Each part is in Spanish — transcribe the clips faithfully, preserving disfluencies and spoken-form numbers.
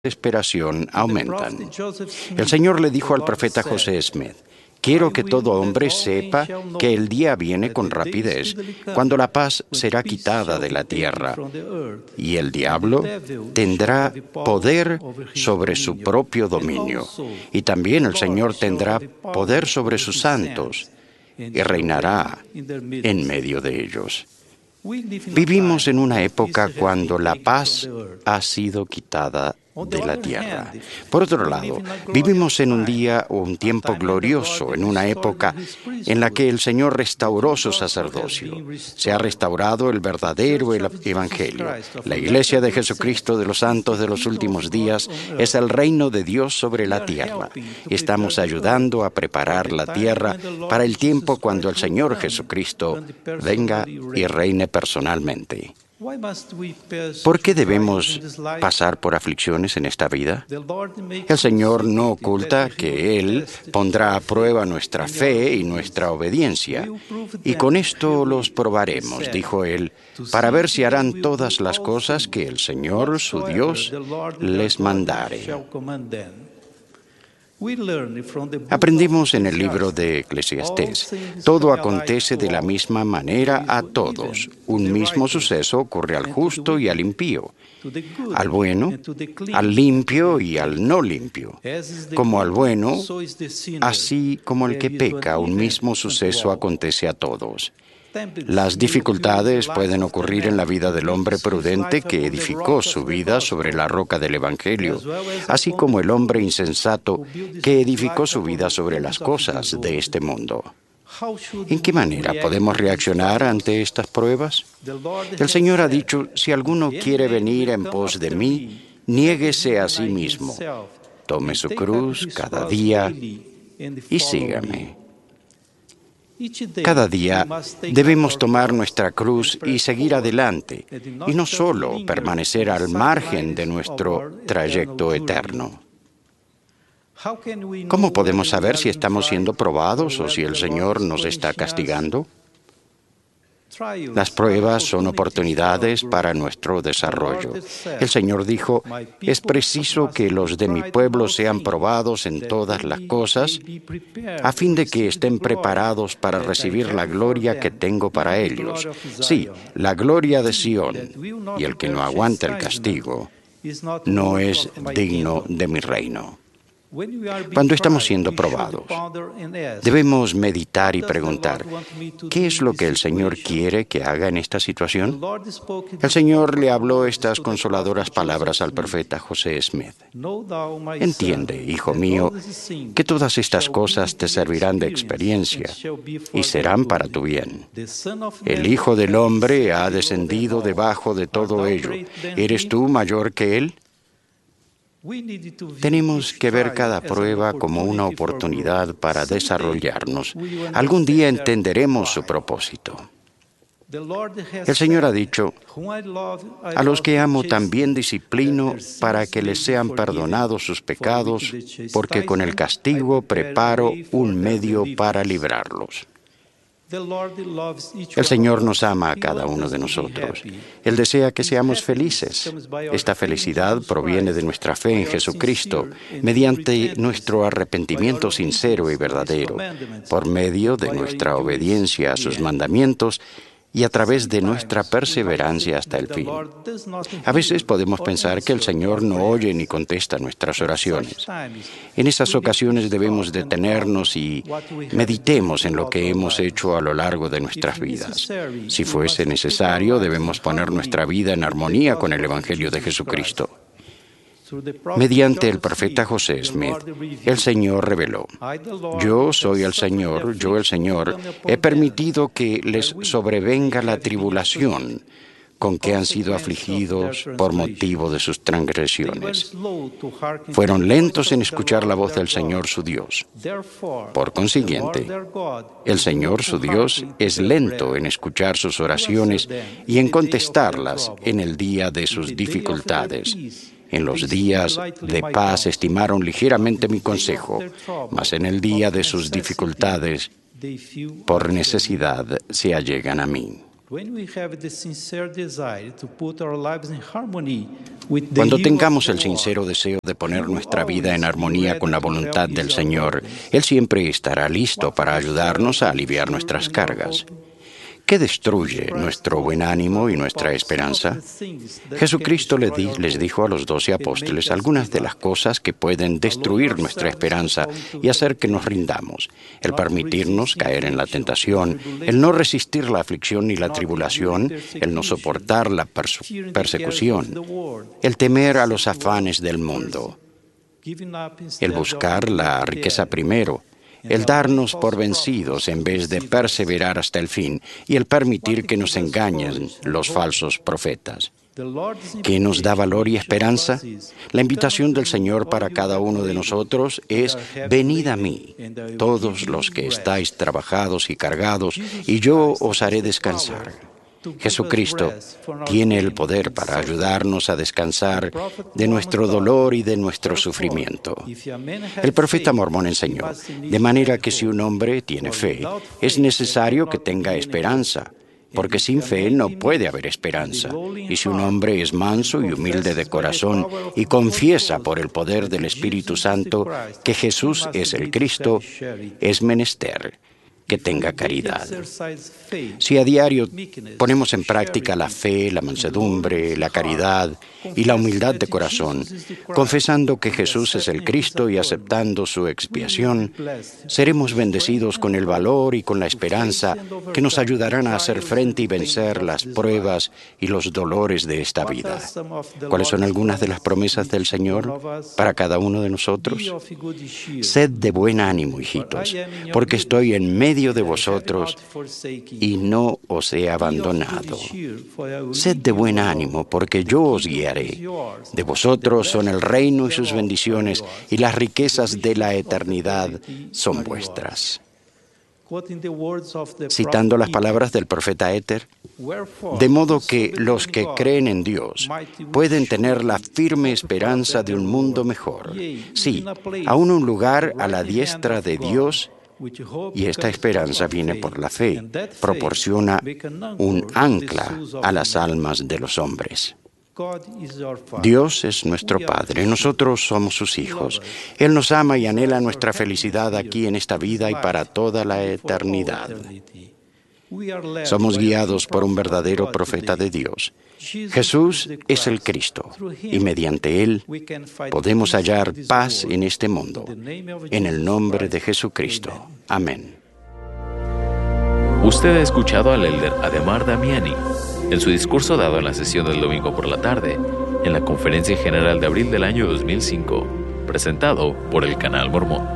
desesperación aumentan. El Señor le dijo al profeta José Smith: quiero que todo hombre sepa que el día viene con rapidez, cuando la paz será quitada de la tierra, y el diablo tendrá poder sobre su propio dominio, y también el Señor tendrá poder sobre sus santos, y reinará en medio de ellos. Vivimos en una época cuando la paz ha sido quitada de la tierra. Por otro lado, vivimos en un día o un tiempo glorioso, en una época en la que el Señor restauró su sacerdocio. Se ha restaurado el verdadero evangelio. La Iglesia de Jesucristo de los Santos de los Últimos Días es el reino de Dios sobre la tierra. Estamos ayudando a preparar la tierra para el tiempo cuando el Señor Jesucristo venga y reine personalmente. ¿Por qué debemos pasar por aflicciones en esta vida? El Señor no oculta que Él pondrá a prueba nuestra fe y nuestra obediencia, y con esto los probaremos, dijo Él, para ver si harán todas las cosas que el Señor, su Dios, les mandare. Aprendimos en el libro de Eclesiastés: todo acontece de la misma manera a todos. Un mismo suceso ocurre al justo y al impío, al bueno, al limpio y al no limpio. Como al bueno, así como el que peca, un mismo suceso acontece a todos. Las dificultades pueden ocurrir en la vida del hombre prudente que edificó su vida sobre la roca del Evangelio, así como el hombre insensato que edificó su vida sobre las cosas de este mundo. ¿En qué manera podemos reaccionar ante estas pruebas? El Señor ha dicho: si alguno quiere venir en pos de mí, niéguese a sí mismo, tome su cruz cada día y sígame. Cada día debemos tomar nuestra cruz y seguir adelante, y no solo permanecer al margen de nuestro trayecto eterno. ¿Cómo podemos saber si estamos siendo probados o si el Señor nos está castigando? Las pruebas son oportunidades para nuestro desarrollo. El Señor dijo: es preciso que los de mi pueblo sean probados en todas las cosas, a fin de que estén preparados para recibir la gloria que tengo para ellos. Sí, la gloria de Sión, y el que no aguanta el castigo no es digno de mi reino. Cuando estamos siendo probados, debemos meditar y preguntar: ¿qué es lo que el Señor quiere que haga en esta situación? El Señor le habló estas consoladoras palabras al profeta José Smith: entiende, hijo mío, que todas estas cosas te servirán de experiencia y serán para tu bien. El Hijo del Hombre ha descendido debajo de todo ello. ¿Eres tú mayor que Él? Tenemos que ver cada prueba como una oportunidad para desarrollarnos. Algún día entenderemos su propósito. El Señor ha dicho: a los que amo también disciplino para que les sean perdonados sus pecados, porque con el castigo preparo un medio para librarlos. El Señor nos ama a cada uno de nosotros. Él desea que seamos felices. Esta felicidad proviene de nuestra fe en Jesucristo, mediante nuestro arrepentimiento sincero y verdadero, por medio de nuestra obediencia a sus mandamientos y a través de nuestra perseverancia hasta el fin. A veces podemos pensar que el Señor no oye ni contesta nuestras oraciones. En esas ocasiones debemos detenernos y meditemos en lo que hemos hecho a lo largo de nuestras vidas. Si fuese necesario, debemos poner nuestra vida en armonía con el Evangelio de Jesucristo. Mediante el profeta José Smith, el Señor reveló: yo soy el Señor, yo el Señor, he permitido que les sobrevenga la tribulación con que han sido afligidos por motivo de sus transgresiones. Fueron lentos en escuchar la voz del Señor su Dios. Por consiguiente, el Señor su Dios es lento en escuchar sus oraciones y en contestarlas en el día de sus dificultades. En los días de paz estimaron ligeramente mi consejo, mas en el día de sus dificultades, por necesidad, se allegan a mí. Cuando tengamos el sincero deseo de poner nuestra vida en armonía con la voluntad del Señor, Él siempre estará listo para ayudarnos a aliviar nuestras cargas. ¿Qué destruye nuestro buen ánimo y nuestra esperanza? Jesucristo les, di, les dijo a los doce apóstoles algunas de las cosas que pueden destruir nuestra esperanza y hacer que nos rindamos: el permitirnos caer en la tentación, el no resistir la aflicción ni la tribulación, el no soportar la perse- persecución, el temer a los afanes del mundo, el buscar la riqueza primero, el darnos por vencidos en vez de perseverar hasta el fin, y el permitir que nos engañen los falsos profetas. ¿Qué nos da valor y esperanza? La invitación del Señor para cada uno de nosotros es: venid a mí, todos los que estáis trabajados y cargados, y yo os haré descansar. Jesucristo tiene el poder para ayudarnos a descansar de nuestro dolor y de nuestro sufrimiento. El profeta mormón enseñó, de manera que si un hombre tiene fe, es necesario que tenga esperanza, porque sin fe no puede haber esperanza. Y si un hombre es manso y humilde de corazón y confiesa por el poder del Espíritu Santo que Jesús es el Cristo, es menester que tenga caridad. Si a diario ponemos en práctica la fe, la mansedumbre, la caridad y la humildad de corazón, confesando que Jesús es el Cristo y aceptando su expiación, seremos bendecidos con el valor y con la esperanza que nos ayudarán a hacer frente y vencer las pruebas y los dolores de esta vida. ¿Cuáles son algunas de las promesas del Señor para cada uno de nosotros? Sed de buen ánimo, hijitos, porque estoy en medio de vosotros y no os he abandonado. Sed de buen ánimo, porque yo os guiaré. De vosotros son el reino y sus bendiciones, y las riquezas de la eternidad son vuestras. Citando las palabras del profeta Éter, de modo que los que creen en Dios pueden tener la firme esperanza de un mundo mejor. Sí, aún un lugar a la diestra de Dios. Y esta esperanza viene por la fe, proporciona un ancla a las almas de los hombres. Dios es nuestro Padre, nosotros somos sus hijos. Él nos ama y anhela nuestra felicidad aquí en esta vida y para toda la eternidad. Somos guiados por un verdadero profeta de Dios. Jesús es el Cristo, y mediante Él podemos hallar paz en este mundo. En el nombre de Jesucristo. Amén. Usted ha escuchado al elder Ademar Damiani en su discurso dado en la sesión del domingo por la tarde, en la Conferencia General de abril del año dos mil cinco, presentado por el Canal Mormón.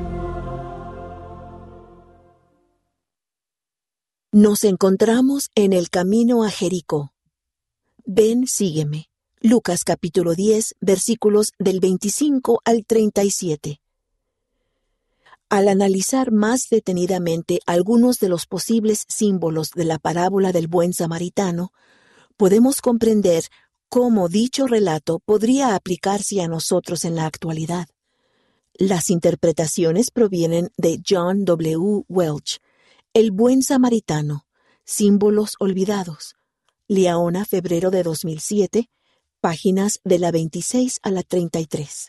Nos encontramos en el camino a Jericó. Ven, sígueme. Lucas capítulo diez, versículos del veinticinco al treinta y siete. Al analizar más detenidamente algunos de los posibles símbolos de la parábola del buen samaritano, podemos comprender cómo dicho relato podría aplicarse a nosotros en la actualidad. Las interpretaciones provienen de John W. Welch, El buen samaritano, símbolos olvidados. Liaona, febrero de dos mil siete, páginas de la veintiséis a la treinta y tres.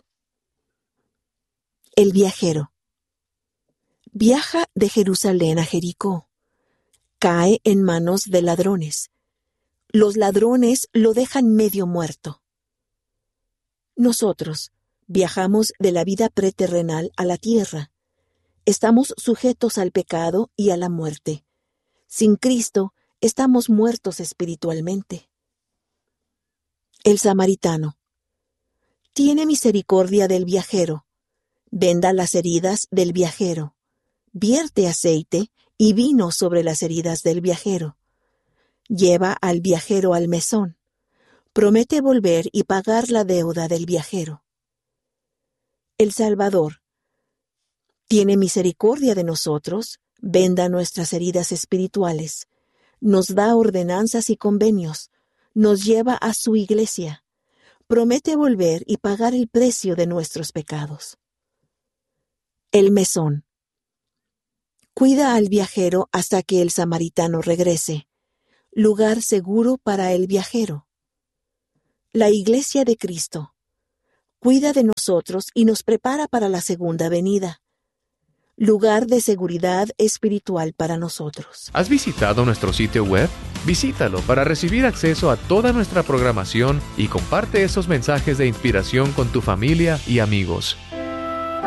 El viajero. Viaja de Jerusalén a Jericó. Cae en manos de ladrones. Los ladrones lo dejan medio muerto. Nosotros viajamos de la vida preterrenal a la tierra. Estamos sujetos al pecado y a la muerte. Sin Cristo, estamos muertos espiritualmente. El samaritano. Tiene misericordia del viajero. Venda las heridas del viajero. Vierte aceite y vino sobre las heridas del viajero. Lleva al viajero al mesón. Promete volver y pagar la deuda del viajero. El Salvador. Tiene misericordia de nosotros, venda nuestras heridas espirituales, nos da ordenanzas y convenios, nos lleva a su iglesia, promete volver y pagar el precio de nuestros pecados. El mesón. Cuida al viajero hasta que el samaritano regrese, lugar seguro para el viajero. La Iglesia de Cristo cuida de nosotros y nos prepara para la segunda venida, lugar de seguridad espiritual para nosotros. ¿Has visitado nuestro sitio web? Visítalo para recibir acceso a toda nuestra programación y comparte esos mensajes de inspiración con tu familia y amigos.